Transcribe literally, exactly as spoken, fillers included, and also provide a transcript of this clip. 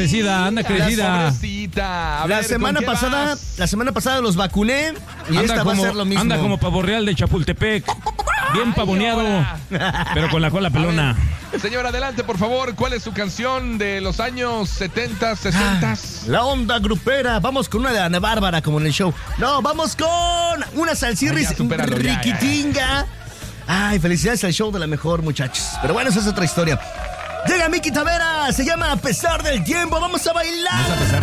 crecida, anda crecida. A La ver, semana ¿con qué pasada, vas? la semana pasada los vacuné y Anda esta como, va a ser lo mismo. anda como pavo real de Chapultepec. Bien pavoneado, ahora. pero con la cola pelona. Señor, adelante, por favor. ¿Cuál es su canción de los años setenta, sesenta? La onda grupera. Vamos con una de Ana Bárbara, como en el show. No, vamos con una salsirris Ay, ya, supéralo, ya, riquitinga. Ay, felicidades al show de la mejor, muchachos. Pero bueno, esa es otra historia. Llega Miki Tavera, se llama A Pesar del Tiempo. Vamos a bailar. Vamos a pesar